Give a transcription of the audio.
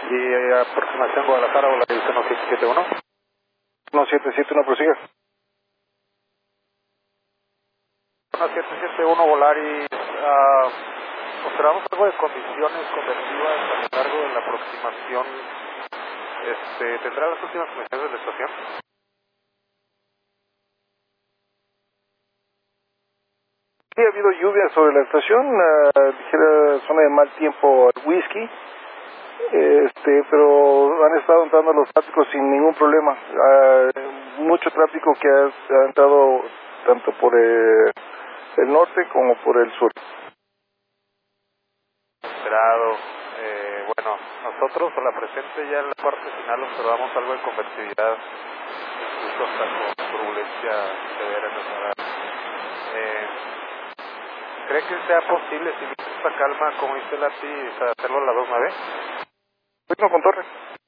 Y aproximación Guadalajara, o la división 1771. 1771, prosiga. 1771 Volaris, observamos algo de condiciones convectivas a lo largo de la aproximación. ¿Tendrá las últimas condiciones de la estación? Sí, ha habido lluvia sobre la estación, ligera zona de mal tiempo al whisky, pero han estado entrando los tráficos sin ningún problema. Mucho tráfico que ha entrado tanto por el norte como por el sur. Esperado. Bueno, nosotros a la presente ya en la parte final observamos algo de convectividad, incluso hasta con turbulencia severa en el radar. ¿Cree que sea posible, si viene esta calma, como dice Lati, hacerlo a la 29? Bueno, con torre.